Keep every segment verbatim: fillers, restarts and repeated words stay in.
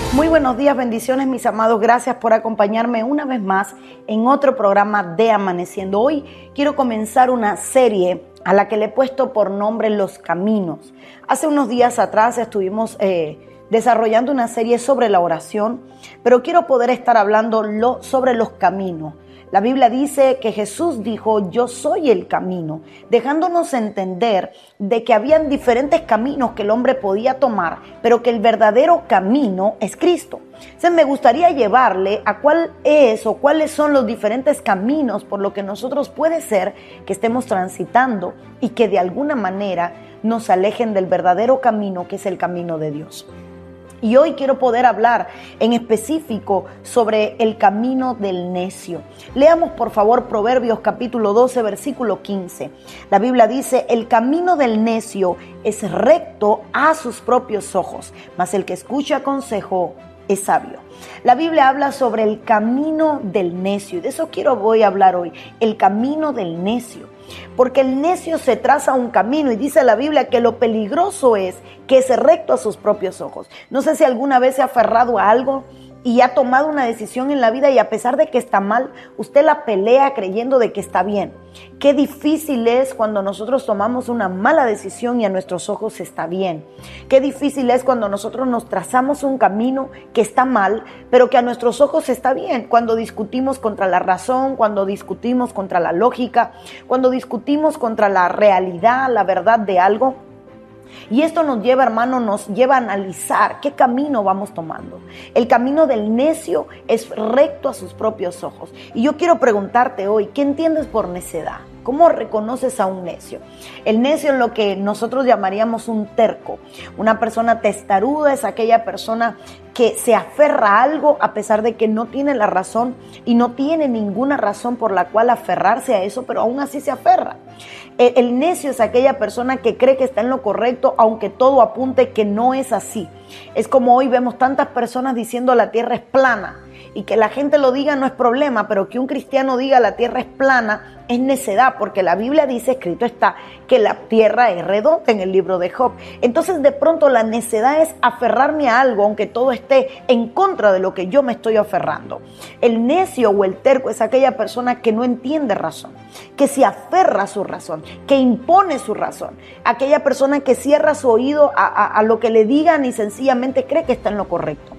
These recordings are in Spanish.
Muy buenos días, bendiciones mis amados, gracias por acompañarme una vez más en otro programa de Amaneciendo. Hoy quiero comenzar una serie a la que le he puesto por nombre Los Caminos. Hace unos días atrás estuvimos eh, desarrollando una serie sobre la oración, pero quiero poder estar hablando lo, sobre los caminos. La Biblia dice que Jesús dijo, yo soy el camino, dejándonos entender de que habían diferentes caminos que el hombre podía tomar, pero que el verdadero camino es Cristo. Entonces me gustaría llevarle a cuál es o cuáles son los diferentes caminos por lo que nosotros puede ser que estemos transitando y que de alguna manera nos alejen del verdadero camino que es el camino de Dios. Y hoy quiero poder hablar en específico sobre el camino del necio. Leamos por favor Proverbios capítulo doce, versículo quince. La Biblia dice, el camino del necio es recto a sus propios ojos, mas el que escucha consejo es sabio. La Biblia habla sobre el camino del necio y de eso quiero voy a hablar hoy, el camino del necio. Porque el necio se traza un camino y dice la Biblia que lo peligroso es que es recto a sus propios ojos. No sé si alguna vez se ha aferrado a algo y ha tomado una decisión en la vida y a pesar de que está mal, usted la pelea creyendo de que está bien. Qué difícil es cuando nosotros tomamos una mala decisión y a nuestros ojos está bien. Qué difícil es cuando nosotros nos trazamos un camino que está mal, pero que a nuestros ojos está bien. Cuando discutimos contra la razón, cuando discutimos contra la lógica, cuando discutimos contra la realidad, la verdad de algo. Y esto nos lleva, hermano, nos lleva a analizar qué camino vamos tomando. El camino del necio es recto a sus propios ojos. Y yo quiero preguntarte hoy, ¿qué entiendes por necedad? ¿Cómo reconoces a un necio? El necio es lo que nosotros llamaríamos un terco. Una persona testaruda es aquella persona que se aferra a algo a pesar de que no tiene la razón y no tiene ninguna razón por la cual aferrarse a eso, pero aún así se aferra. El, el necio es aquella persona que cree que está en lo correcto, aunque todo apunte que no es así. Es como hoy vemos tantas personas diciendo la tierra es plana. Y que la gente lo diga no es problema, pero que un cristiano diga la tierra es plana es necedad, porque la Biblia dice, escrito está, que la tierra es redonda en el libro de Job. Entonces de pronto la necedad es aferrarme a algo, aunque todo esté en contra de lo que yo me estoy aferrando. El necio o el terco es aquella persona que no entiende razón, que se aferra a su razón, que impone su razón. Aquella persona que cierra su oído a, a, a lo que le digan y sencillamente cree que está en lo correcto.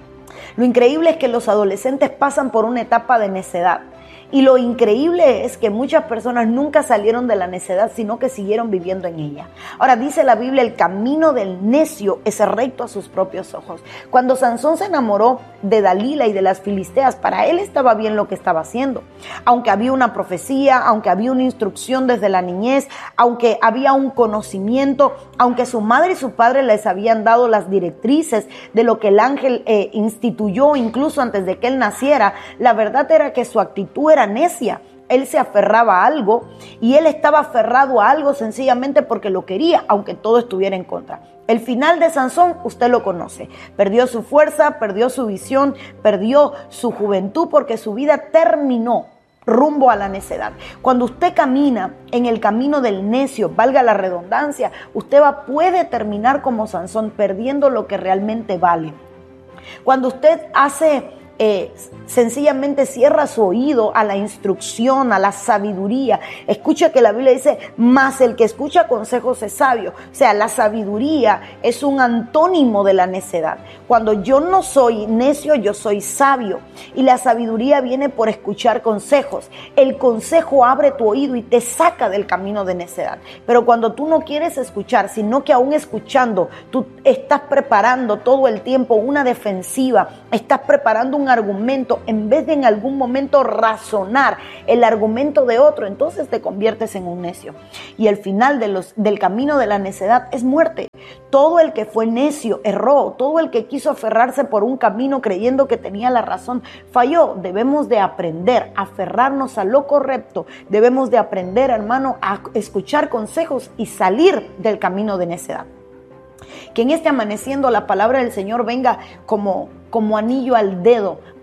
Lo increíble es que los adolescentes pasan por una etapa de necedad. Y lo increíble es que muchas personas nunca salieron de la necedad, sino que siguieron viviendo en ella. Ahora dice la Biblia, el camino del necio es recto a sus propios ojos. Cuando Sansón se enamoró de Dalila y de las filisteas, para él estaba bien lo que estaba haciendo. Aunque había una profecía, aunque había una instrucción desde la niñez, aunque había un conocimiento, aunque su madre y su padre les habían dado las directrices de lo que el ángel eh, instituyó incluso antes de que él naciera, la verdad era que su actitud era necia. Él se aferraba a algo y él estaba aferrado a algo sencillamente porque lo quería, aunque todo estuviera en contra. El final de Sansón, usted lo conoce. Perdió su fuerza, perdió su visión, perdió su juventud porque su vida terminó rumbo a la necedad. Cuando usted camina en el camino del necio, valga la redundancia, usted va, puede terminar como Sansón, perdiendo lo que realmente vale. Cuando usted hace... Eh, sencillamente cierra su oído a la instrucción, a la sabiduría. Escucha que la Biblia dice, mas el que escucha consejos es sabio. O sea, la sabiduría es un antónimo de la necedad. Cuando yo no soy necio, yo soy sabio. Y la sabiduría viene por escuchar consejos. El consejo abre tu oído y te saca del camino de necedad. Pero cuando tú no quieres escuchar, sino que aún escuchando, tú estás preparando todo el tiempo una defensiva, estás preparando un argumento, en vez de en algún momento razonar el argumento de otro, entonces te conviertes en un necio. Y el final de los, del camino de la necedad es muerte. Todo el que fue necio erró, todo el que quiso aferrarse por un camino creyendo que tenía la razón falló. Debemos de aprender a aferrarnos a lo correcto, debemos de aprender, hermano, a escuchar consejos y salir del camino de necedad. Que en este amaneciendo la palabra del Señor venga como, como anillo al dedo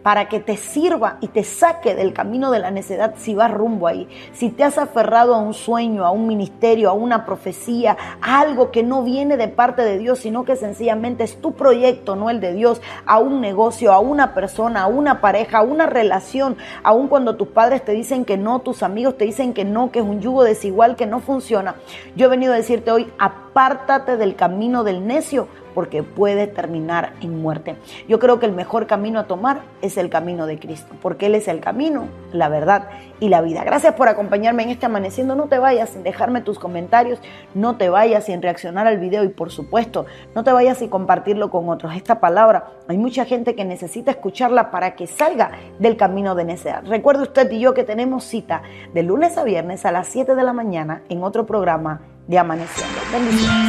para que te sirva y te saque del camino de la necedad si vas rumbo ahí. Si te has aferrado a un sueño, a un ministerio, a una profecía, a algo que no viene de parte de Dios, sino que sencillamente es tu proyecto, no el de Dios, a un negocio, a una persona, a una pareja, a una relación, aun cuando tus padres te dicen que no, tus amigos te dicen que no, que es un yugo desigual, que no funciona. Yo he venido a decirte hoy, apártate del camino del necio, porque puede terminar en muerte. Yo creo que el mejor camino a tomar es el camino de Cristo, porque Él es el camino, la verdad y la vida. Gracias por acompañarme en este Amaneciendo. No te vayas sin dejarme tus comentarios, no te vayas sin reaccionar al video y, por supuesto, no te vayas sin compartirlo con otros. Esta palabra, hay mucha gente que necesita escucharla para que salga del camino de necedad. Recuerde usted y yo que tenemos cita de lunes a viernes a las siete de la mañana en otro programa de Amaneciendo. Bendiciones.